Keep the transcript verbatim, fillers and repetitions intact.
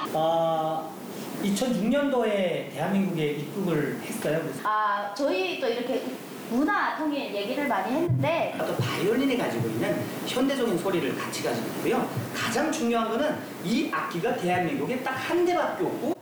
어, 이천육 년도에 대한민국에 입국을 했어요. 그래서 아, 저희 또 이렇게 문화 통일 얘기를 많이 했는데 또 바이올린이 가지고 있는 현대적인 소리를 같이 가지고 있고요. 가장 중요한 거는 이 악기가 대한민국에 딱 한 대밖에 없고